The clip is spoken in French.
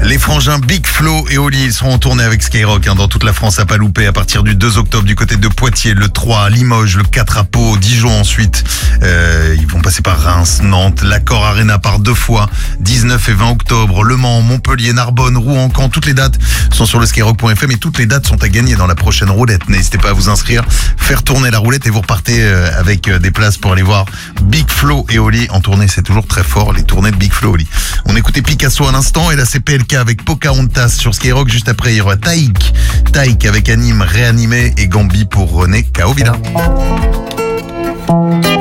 Les frangins Big Flo et Oli, ils seront en tournée avec Skyrock dans toute la France à pas louper à partir du 2 octobre du côté de Poitiers, le 3 à Limoges, le 4 à Pau, Dijon ensuite. Ils vont passer par Reims, Nantes, l'Accor Arena par 2 fois, 19 et 20 octobre, Le Mans, Montpellier, Narbonne, Rouen, Caen. Toutes les dates sont sur le skyrock.fm et toutes les dates sont à gagner dans la prochaine roulette. N'hésitez pas à vous inscrire, faire tourner la roulette et vous repartez avec des places pour aller voir Big Flo et Oli en tournée. C'est toujours très fort, les tournées de Big Flo et Oli. On écoutait Picasso à l'instant et là c'est PLK avec Pocahontas sur Skyrock. Juste après il y aura Taïk avec Anime, Réanimé et Gambi pour René Kaovila.